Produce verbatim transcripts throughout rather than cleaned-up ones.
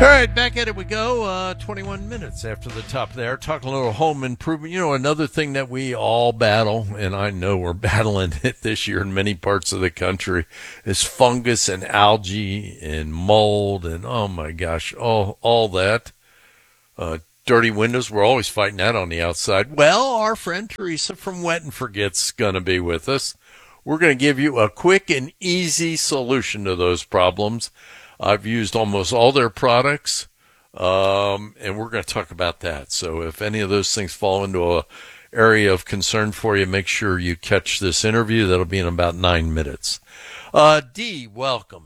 All right, back at it we go. Uh, twenty-one minutes after the top of the hour, talking a little home improvement. You know, another thing that we all battle, and I know we're battling it this year in many parts of the country, is fungus and algae and mold and, oh my gosh, all, all that. Uh, dirty windows, we're always fighting that on the outside. Well, our friend Teresa from Wet and Forget's going to be with us. We're going to give you a quick and easy solution to those problems. I've used almost all their products, um, and we're going to talk about that. So if any of those things fall into a area of concern for you, make sure you catch this interview. That'll be in about nine minutes. Uh, Dee, welcome.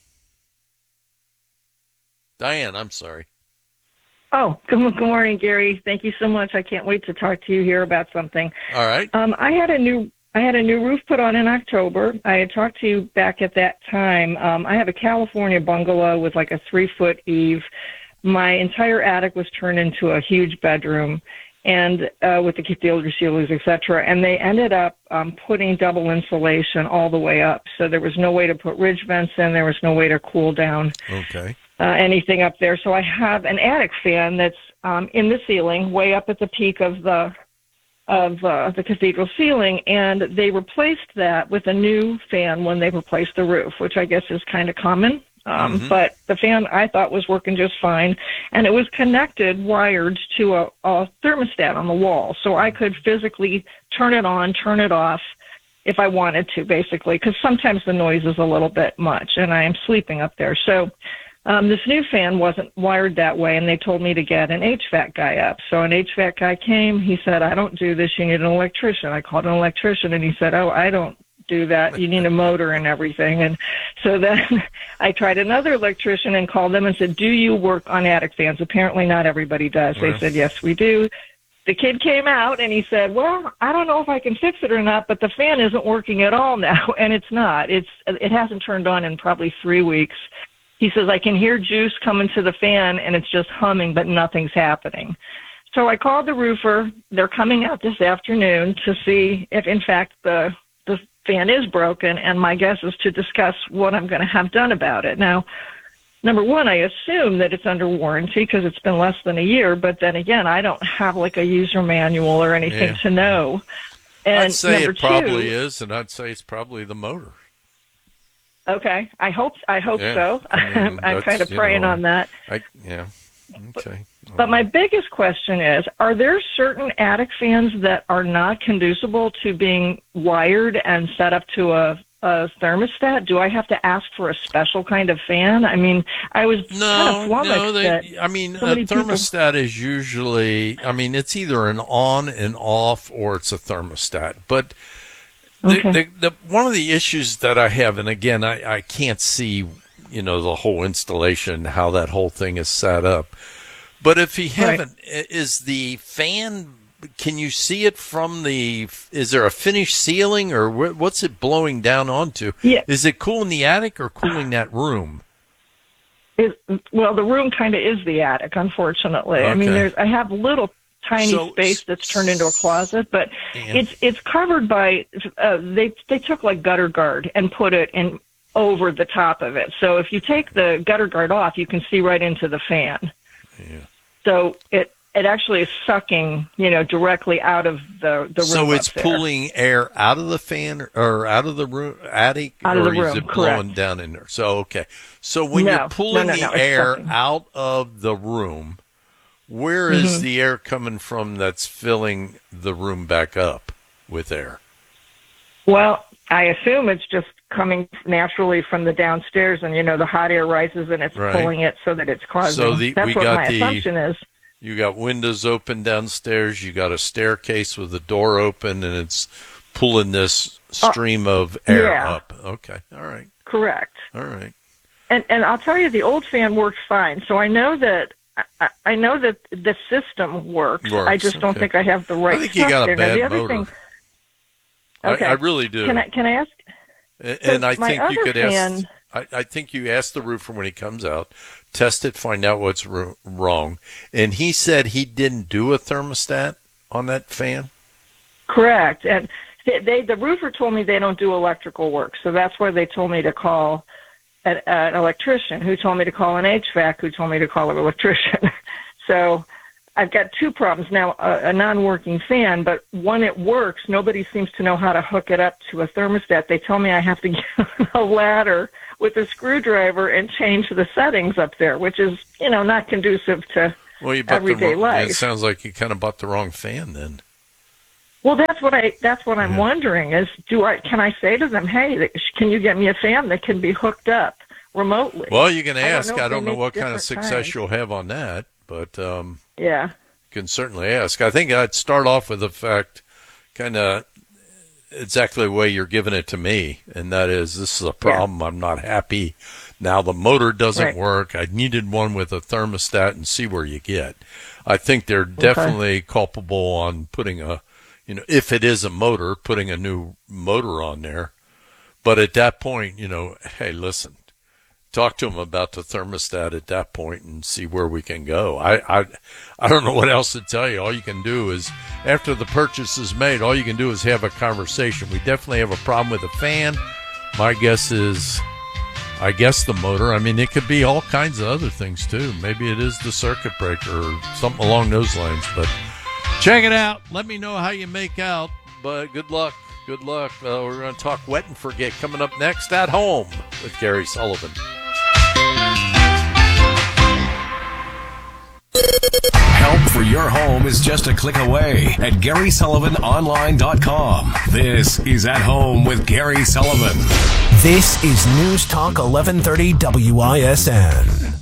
Diane, I'm sorry. Oh, good, good morning, Gary. Thank you so much. I can't wait to talk to you here about something. All right. Um, I had a new I had a new roof put on in October. I had talked to you back at that time. Um, I have a California bungalow with like a three-foot eave. My entire attic was turned into a huge bedroom, and uh, with the cathedral ceilings, et cetera. And they ended up um, putting double insulation all the way up. So there was no way to put ridge vents in. There was no way to cool down Okay. uh, anything up there. So I have an attic fan that's um, in the ceiling, way up at the peak of the of uh, the cathedral ceiling, and they replaced that with a new fan when they replaced the roof, which I guess is kind of common. Um, mm-hmm. But the fan I thought was working just fine, and it was connected, wired to a, a thermostat on the wall, so I could physically turn it on, turn it off if I wanted to, basically, because sometimes the noise is a little bit much, and I am sleeping up there. So Um, this new fan wasn't wired that way, and they told me to get an H V A C guy up. So an H V A C guy came. He said, I don't do this. You need an electrician. I called an electrician, and he said, oh, I don't do that. You need a motor and everything. And so then I tried another electrician and called them and said, do you work on attic fans? Apparently not everybody does. They said, yes, we do. The kid came out, and he said, well, I don't know if I can fix it or not, but the fan isn't working at all now, and it's not. It's It hasn't turned on in probably three weeks. He says, I can hear juice coming to the fan, and it's just humming, but nothing's happening. So I called the roofer. They're coming out this afternoon to see if, in fact, the the fan is broken, and my guess is to discuss what I'm going to have done about it. Now, number one, I assume that it's under warranty because it's been less than a year, but then again, I don't have like a user manual or anything yeah. to know. And I'd say number it probably two, is, and I'd say it's probably the motor. Okay, I hope I hope yeah. so. I mean, I'm kind of praying know, on that. I, yeah. Okay. But my biggest question is, are there certain attic fans that are not conducible to being wired and set up to a, a thermostat? Do I have to ask for a special kind of fan? I mean, I was no, kind of flummoxed no. They, that I mean, so a thermostat people... is usually, I mean, it's either an on and off or it's a thermostat. But the, okay. the, the, one of the issues that I have, and again, I, I can't see, you know, the whole installation, how that whole thing is set up. But if you haven't, right. is the fan, can you see it from the, is there a finished ceiling or what's it blowing down onto? Yeah. Is it cooling the attic or cooling that room? It, well, the room kind of is the attic, unfortunately. Okay. I mean, there's I have little tiny so, space that's turned into a closet, but yeah. it's it's covered by, uh, they they took like gutter guard and put it in over the top of it. So if you take the gutter guard off, you can see right into the fan. Yeah. So it it actually is sucking, you know, directly out of the the room. So it's up there. pulling air out of the fan or out of the room attic, out or of the room, is it blowing correct. down in there? So okay. So when no, you're pulling no, no, the no, air sucking. out of the room, where is mm-hmm. the air coming from that's filling the room back up with air? Well, I assume it's just coming naturally from the downstairs, and you know the hot air rises and it's right. pulling it so that it's causing. So the, that's we what got my the, assumption is. You got windows open downstairs. You got a staircase with the door open, and it's pulling this stream uh, of air yeah. up. Okay, all right, correct. All right. And and I'll tell you, the old fan works fine. So I know that. I, I know that the system works. works. I just don't okay. think I have the right I think stuff you got there. a bad now, the other motor. thing, okay. I, I really do. Can I can I ask? And, so and I my think other you could fan, ask. I, I think you ask the roofer when he comes out, test it, find out what's r- wrong. And he said he didn't do a thermostat on that fan. Correct. And they, they the roofer told me they don't do electrical work, so that's why they told me to call an, an electrician who told me to call an H V A C, who told me to call an electrician. So I've got two problems now, a, a non-working fan, but when it works, nobody seems to know how to hook it up to a thermostat. They tell me I have to get a ladder with a screwdriver and change the settings up there, which is, you know, not conducive to well, you bought everyday the wrong, life. It sounds like you kind of bought the wrong fan then. Well, that's what I that's what I'm yeah. wondering is do I can I say to them, hey, can you get me a fan that can be hooked up remotely? Well, you can ask. I don't know, I don't know what kind of kinds. success you'll have on that, but um, yeah, you can certainly ask. I think I'd start off with the fact, kind of exactly the way you're giving it to me, and that is this is a problem. Yeah. I'm not happy. Now the motor doesn't right. work. I needed one with a thermostat and see where you get. I think they're definitely okay. culpable on putting a, you know, if it is a motor, putting a new motor on there. But at that point, you know, hey, listen, talk to them about the thermostat at that point and see where we can go. I, I, I don't know what else to tell you. All you can do is, after the purchase is made, all you can do is have a conversation. We definitely have a problem with the fan. My guess is, I guess the motor. I mean, it could be all kinds of other things too. Maybe it is the circuit breaker or something along those lines. But check it out. Let me know how you make out. But good luck. Good luck. Uh, we're going to talk Wet and Forget coming up next at Home with Gary Sullivan. Help for your home is just a click away at Gary Sullivan Online dot com. This is At Home with Gary Sullivan. This is News Talk eleven thirty W I S N.